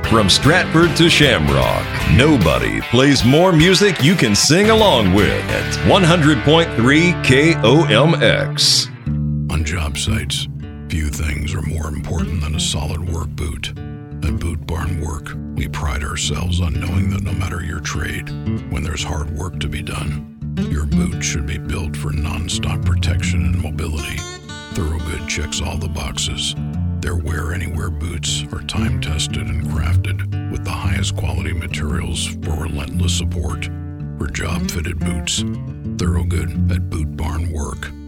From Stratford to Shamrock, nobody plays more music you can sing along with at 100.3 KOMX. On job sites, few things are more important than a solid work boot. At Boot Barn Work, we pride ourselves on knowing that no matter your trade, when there's hard work to be done, your boot should be built for non-stop protection and mobility. Thorogood checks all the boxes. Their Wear Anywhere boots are time-tested and crafted with the highest quality materials for relentless support. For job-fitted boots, Thorogood at Boot Barn Work.